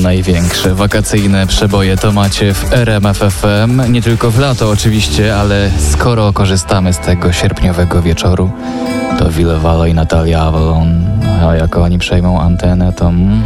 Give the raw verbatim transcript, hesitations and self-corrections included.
Największe wakacyjne przeboje to macie w R M F F M. Nie tylko w lato oczywiście, ale skoro korzystamy z tego sierpniowego wieczoru, to Ville Valo i Natalia Avalon, a jak oni przejmą antenę, to...